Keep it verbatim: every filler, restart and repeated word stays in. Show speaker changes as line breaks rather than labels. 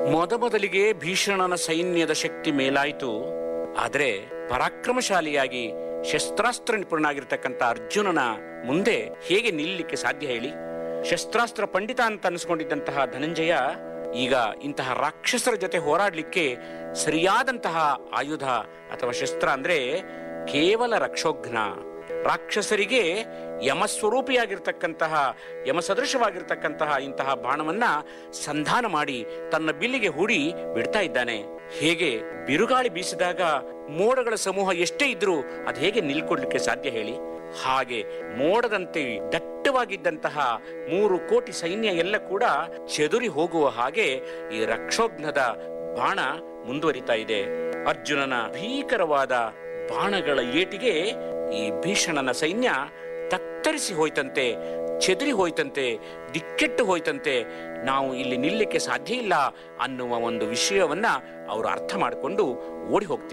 ಮೊದಮೊದಲಿಗೆ ಭೀಷಣನ ಸೈನ್ಯದ ಶಕ್ತಿ ಮೇಲಾಯಿತು. ಆದರೆ ಪರಾಕ್ರಮಶಾಲಿಯಾಗಿ ಶಸ್ತ್ರಾಸ್ತ್ರ ನಿಪುಣನಾಗಿರ್ತಕ್ಕಂಥ ಅರ್ಜುನನ ಮುಂದೆ ಹೇಗೆ ನಿಲ್ಲಲಿಕ್ಕೆ ಸಾಧ್ಯ ಹೇಳಿ? ಶಸ್ತ್ರಾಸ್ತ್ರ ಪಂಡಿತ ಅಂತ ಅನಿಸ್ಕೊಂಡಿದ್ದಂತಹ ಧನಂಜಯ ಈಗ ಇಂತಹ ರಾಕ್ಷಸರ ಜೊತೆ ಹೋರಾಡಲಿಕ್ಕೆ ಸರಿಯಾದಂತಹ ಆಯುಧ ಅಥವಾ ಶಸ್ತ್ರ ಅಂದ್ರೆ ಕೇವಲ ರಕ್ಷೋಘ್ನ. ರಾಕ್ಷಸರಿಗೆ ಯಮಸ್ವರೂಪಿಯಾಗಿರ್ತಕ್ಕಂತಹ ಯಮಸದೃಶವಾಗಿರ್ತಕ್ಕಂತಹ ಇಂತಹ ಬಾಣವನ್ನ ಸಂಧಾನ ಮಾಡಿ ತನ್ನ ಬಿಲ್ಲಿಗೆ ಹೂಡಿ ಬಿಡ್ತಾ ಇದ್ದಾನೆ. ಹೇಗೆ ಬಿರುಗಾಳಿ ಬೀಸಿದಾಗ ಮೋಡಗಳ ಸಮೂಹ ಎಷ್ಟೇ ಇದ್ರೂ ಅದು ಹೇಗೆ ನಿಲ್ಕೊಡ್ಲಿಕ್ಕೆ ಸಾಧ್ಯ ಹೇಳಿ? ಹಾಗೆ ಮೋಡದಂತೆ ದಟ್ಟವಾಗಿದ್ದಂತಹ ಮೂರು ಕೋಟಿ ಸೈನ್ಯ ಎಲ್ಲ ಕೂಡ ಚೆದುರಿ ಹೋಗುವ ಹಾಗೆ ಈ ರಕ್ಷೋಘ್ನದ ಬಾಣ ಮುಂದುವರಿತಾ ಇದೆ. ಅರ್ಜುನನ ಭೀಕರವಾದ ಬಾಣಗಳ ಏಟಿಗೆ ಈ ಭೀಷಣನ ಸೈನ್ಯ ತತ್ತರಿಸಿ ಹೋಯ್ತಂತೆ, ಚೆದರಿ ಹೋಯ್ತಂತೆ, ದಿಕ್ಕೆಟ್ಟು ಹೋಯ್ತಂತೆ. ನಾವು ಇಲ್ಲಿ ನಿಲ್ಲಕ್ಕೆ ಸಾಧ್ಯ ಇಲ್ಲ ಅನ್ನುವ ಒಂದು ವಿಷಯವನ್ನ ಅವರು ಅರ್ಥ ಮಾಡಿಕೊಂಡು ಓಡಿ ಹೋಗ್ತಿದ್ದಾರೆ.